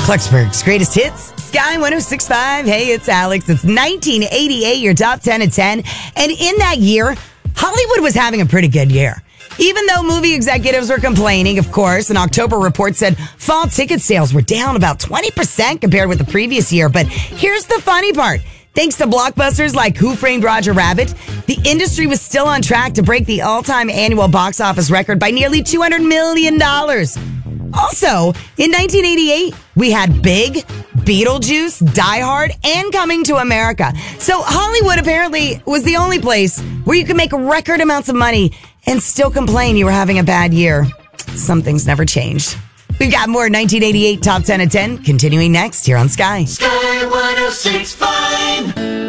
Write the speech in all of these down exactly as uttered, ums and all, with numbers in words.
Clarksburg's greatest hits, Sky one oh six point five. Hey, it's Alex. It's nineteen eighty-eight, your top ten at ten. And in that year, Hollywood was having a pretty good year. Even though movie executives were complaining, of course, an October report said fall ticket sales were down about twenty percent compared with the previous year. But here's the funny part. Thanks to blockbusters like Who Framed Roger Rabbit, the industry was still on track to break the all-time annual box office record by nearly two hundred million dollars. Also, in nineteen eighty-eight, we had Big, Beetlejuice, Die Hard, and Coming to America. So Hollywood apparently was the only place where you could make record amounts of money and still complain you were having a bad year. Some things never changed. We've got more nineteen eighty-eight Top ten at ten continuing next here on Sky. Sky one oh six point five.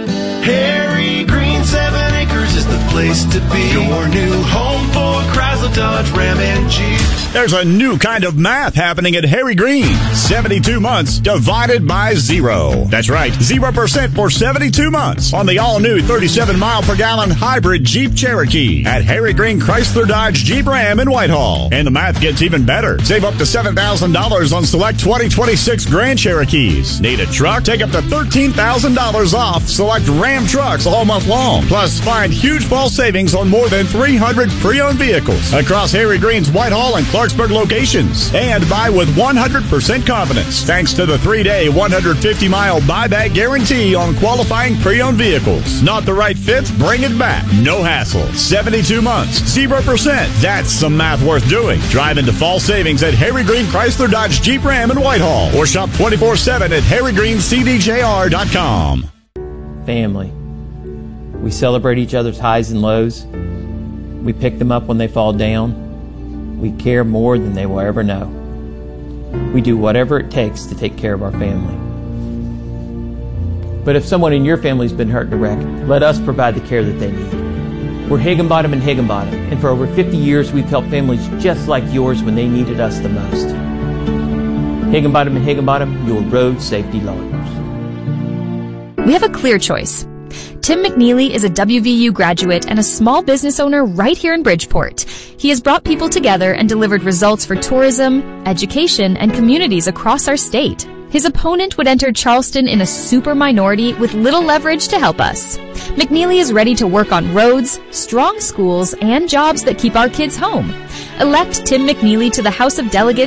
Harry Green, seven acres is the place to be. Your new home for Chrysler, Dodge, Ram, and Jeep. There's a new kind of math happening at Harry Green. seventy-two months divided by zero. That's right, zero percent for seventy-two months on the all-new thirty-seven mile per gallon hybrid Jeep Cherokee at Harry Green Chrysler Dodge Jeep Ram in Whitehall. And the math gets even better. Save up to seven thousand dollars on select twenty twenty-six Grand Cherokees. Need a truck? Take up to thirteen thousand dollars off select Ram trucks all month long. Plus, find huge fall savings on more than three hundred pre-owned vehicles across Harry Green's Whitehall and Clarksburg locations. And buy with one hundred percent confidence thanks to the three-day, one hundred fifty mile buyback guarantee on qualifying pre-owned vehicles. Not the right fit? Bring it back. No hassle. seventy-two months, zero percent. That's some math worth doing. Drive into fall savings at Harry Green Chrysler Dodge Jeep Ram in Whitehall or shop twenty-four seven at harry green c d j r dot com. Family. We celebrate each other's highs and lows. We pick them up when they fall down. We care more than they will ever know. We do whatever it takes to take care of our family. But if someone in your family's been hurt in a wreck, let us provide the care that they need. We're Higginbottom and Higginbottom, and for over fifty years we've helped families just like yours when they needed us the most. Higginbottom and Higginbottom, your road safety lawyers. We have a clear choice. Tim McNeely is a W V U graduate and a small business owner right here in Bridgeport. He has brought people together and delivered results for tourism, education, and communities across our state. His opponent would enter Charleston in a super minority with little leverage to help us. McNeely is ready to work on roads, strong schools, and jobs that keep our kids home. Elect Tim McNeely to the House of Delegates